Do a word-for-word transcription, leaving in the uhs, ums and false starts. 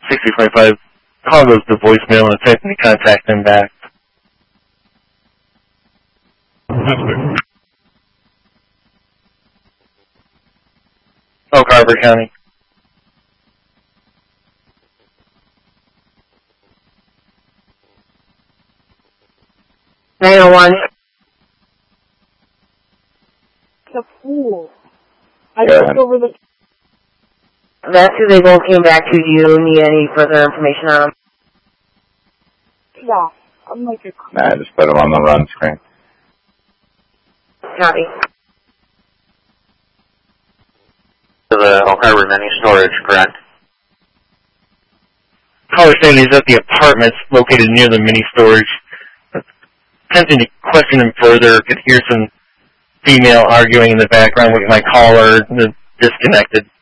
sixty twenty-five, call goes to voicemail and attempt to contact them back. Oh, Carver County. nine oh one. The fool. I Yeah. looked over the... That's who they both came back to. Do you need any further information on them? Yeah, I'm like a... Nah, just put them on the run screen. Copy. To the Oak Harbor mini storage, correct? Caller saying he's at the apartments located near the mini storage. Attempting to question him further, could hear some female arguing in the background with my caller, disconnected.